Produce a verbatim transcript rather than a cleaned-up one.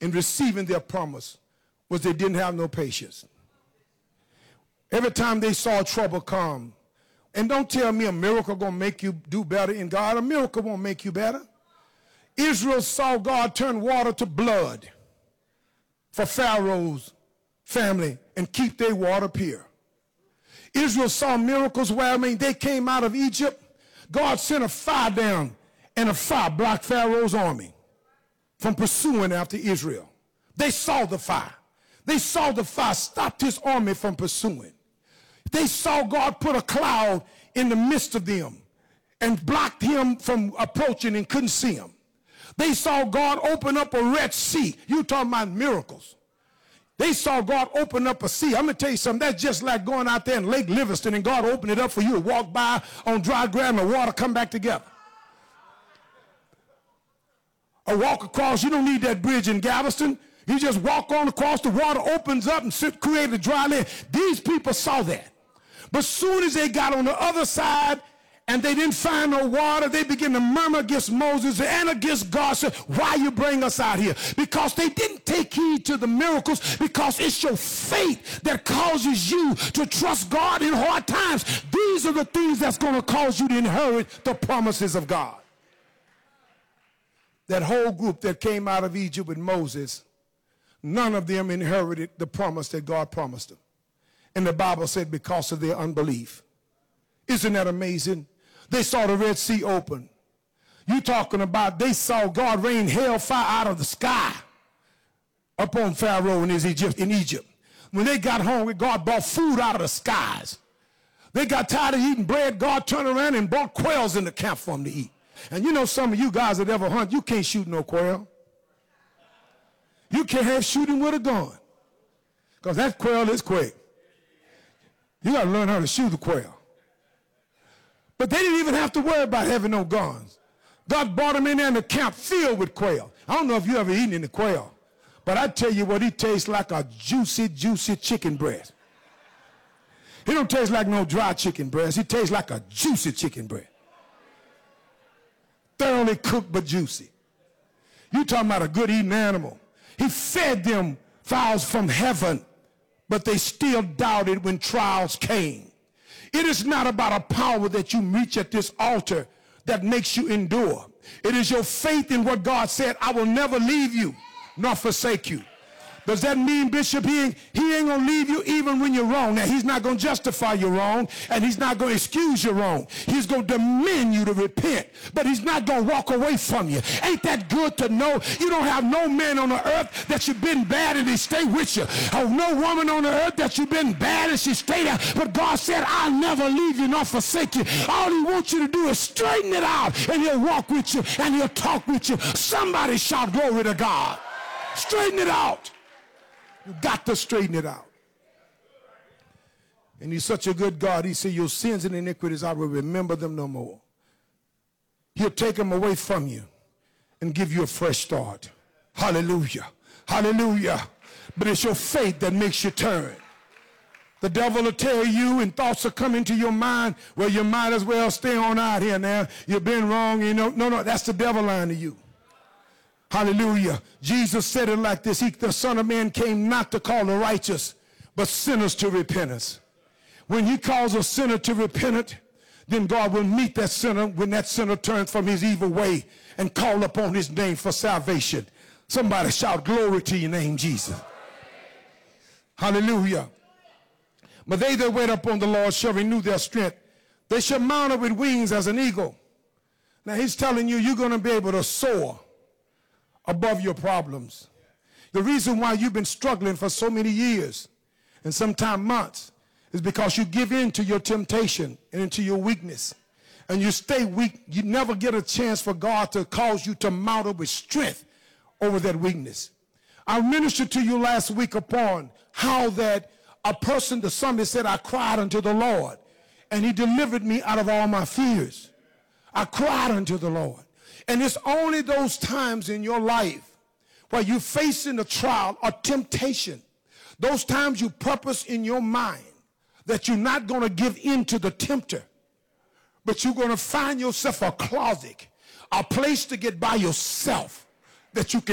in receiving their promise was they didn't have no patience. Every time they saw trouble come, and don't tell me a miracle gonna make you do better in God. A miracle won't make you better. Israel saw God turn water to blood for Pharaoh's family and keep their water pure. Israel saw miracles where, I mean, they came out of Egypt. God sent a fire down, and a fire blocked Pharaoh's army from pursuing after Israel. They saw the fire. They saw the fire stopped his army from pursuing. They saw God put a cloud in the midst of them and blocked him from approaching and couldn't see him. They saw God open up a Red Sea. You talking about miracles. They saw God open up a sea. I'm going to tell you something. That's just like going out there in Lake Livingston and God opened it up for you to walk by on dry ground and the water come back together. Or walk across. You don't need that bridge in Galveston. You just walk on across, the water opens up and sit, create a dry land. These people saw that. But soon as they got on the other side and they didn't find no water, they began to murmur against Moses and against God. Said, why you bring us out here? Because they didn't take heed to the miracles, because it's your faith that causes you to trust God in hard times. These are the things that's going to cause you to inherit the promises of God. That whole group that came out of Egypt with Moses, none of them inherited the promise that God promised them. And the Bible said because of their unbelief. Isn't that amazing? They saw the Red Sea open. You talking about they saw God rain hellfire out of the sky upon Pharaoh and his Egypt, in Egypt. When they got hungry, God brought food out of the skies. They got tired of eating bread. God turned around and brought quails in the camp for them to eat. And you know, some of you guys that ever hunt, you can't shoot no quail. You can't have shooting with a gun, because that quail is quick. You got to learn how to shoot a quail. But they didn't even have to worry about having no guns. God brought them in there in the camp filled with quail. I don't know if you ever eaten any quail, but I tell you what, he tastes like a juicy, juicy chicken breast. He don't taste like no dry chicken breast. He tastes like a juicy chicken breast. Thoroughly cooked but juicy. You talking about a good eating animal. He fed them fowls from heaven, but they still doubted when trials came. It is not about a power that you reach at this altar that makes you endure. It is your faith in what God said, I will never leave you nor forsake you. Does that mean, Bishop, he ain't, he ain't going to leave you even when you're wrong? Now, he's not going to justify your wrong, and he's not going to excuse your wrong. He's going to demand you to repent, but he's not going to walk away from you. Ain't that good to know? You don't have no man on the earth that you've been bad and he stay with you. Or no woman on the earth that you've been bad and she stay there. But God said, I'll never leave you nor forsake you. All he wants you to do is straighten it out, and he'll walk with you, and he'll talk with you. Somebody shout glory to God. Straighten it out. You got to straighten it out. And he's such a good God. He said, your sins and iniquities, I will remember them no more. He'll take them away from you and give you a fresh start. Hallelujah. Hallelujah. But it's your faith that makes you turn. The devil will tell you, and thoughts will come into your mind, well, you might as well stay on out here now. You've been wrong. You know, no, no, that's the devil lying to you. Hallelujah. Jesus said it like this. He, the Son of Man came not to call the righteous, but sinners to repentance. When he calls a sinner to repentance, then God will meet that sinner when that sinner turns from his evil way and call upon his name for salvation. Somebody shout glory to your name, Jesus. Hallelujah. But they that wait upon the Lord shall renew their strength. They shall mount up with wings as an eagle. Now he's telling you, you're going to be able to soar above your problems. The reason why you've been struggling for so many years and sometimes months is because you give in to your temptation and into your weakness. And you stay weak. You never get a chance for God to cause you to mount up with strength over that weakness. I ministered to you last week upon how that a person, the psalmist said, I cried unto the Lord, and he delivered me out of all my fears. I cried unto the Lord. And it's only those times in your life where you're facing a trial or temptation, those times you purpose in your mind that you're not going to give in to the tempter, but you're going to find yourself a closet, a place to get by yourself that you can